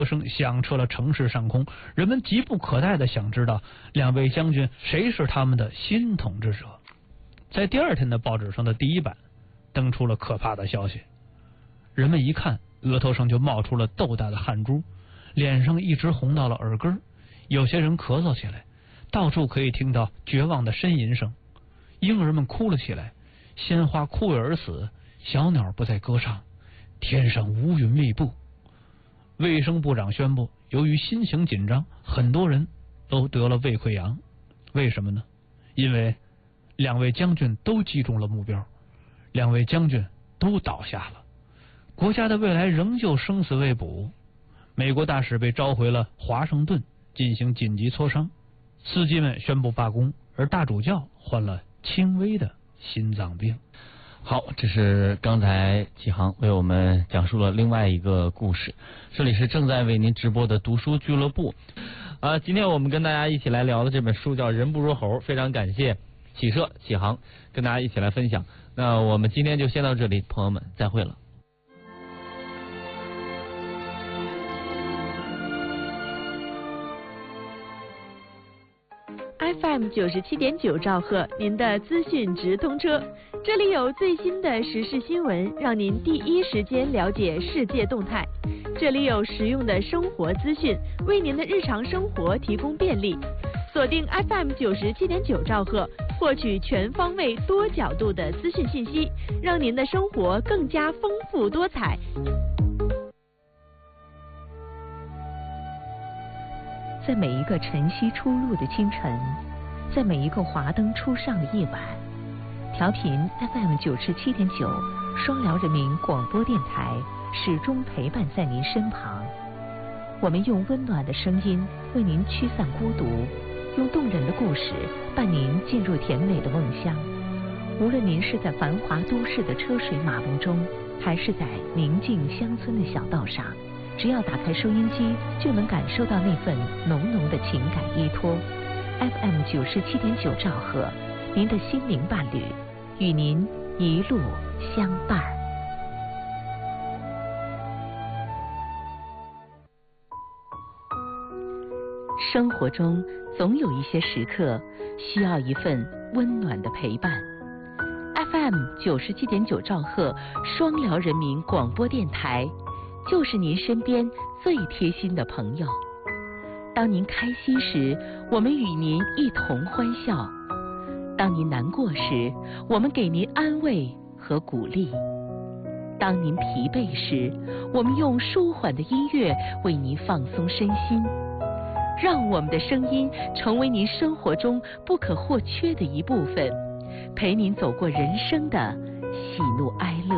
声响彻了城市上空，人们急不可待地想知道两位将军谁是他们的新统治者。在第二天的报纸上的第一版登出了可怕的消息，人们一看，额头上就冒出了豆大的汗珠，脸上一直红到了耳根，有些人咳嗽起来，到处可以听到绝望的呻吟声，婴儿们哭了起来，鲜花枯萎而死，小鸟不再歌唱，天上乌云密布。卫生部长宣布，由于心情紧张，很多人都得了胃溃疡。为什么呢？因为两位将军都击中了目标，两位将军都倒下了，国家的未来仍旧生死未卜。美国大使被召回了华盛顿进行紧急磋商，司机们宣布罢工，而大主教患了轻微的心脏病。 好，这是刚才启航为我们讲述了另外一个故事。这里是正在为您直播的读书俱乐部。今天我们跟大家一起来聊的这本书叫《人不如猴》，非常感谢启社启航跟大家一起来分享。那我们今天就先到这里，朋友们再会了。 FM 97.9兆赫，您的资讯直通车，这里有最新的时事新闻，让您第一时间了解世界动态。这里有实用的生活资讯，为您的日常生活提供便利。锁定 FM 97.9兆赫，获取全方位、多角度的资讯信息，让您的生活更加丰富多彩。 在每一个晨曦初露的清晨，在每一个华灯初上的夜晚，调频 FM 97.9双辽人民广播电台始终陪伴在您身旁。我们用温暖的声音为您驱散孤独，用动人的故事伴您进入甜美的梦乡。无论您是在繁华都市的车水马龙中，还是在宁静乡村的小道上，只要打开收音机，就能感受到那份浓浓的情感依托。FM 97.9兆赫，您的心灵伴侣，与您一路相伴。生活中总有一些时刻需要一份温暖的陪伴。FM 97.9兆赫，双辽人民广播电台，就是您身边最贴心的朋友。当您开心时，我们与您一同欢笑；当您难过时，我们给您安慰和鼓励；当您疲惫时，我们用舒缓的音乐为您放松身心。让我们的声音成为您生活中不可或缺的一部分，陪您走过人生的喜怒哀乐。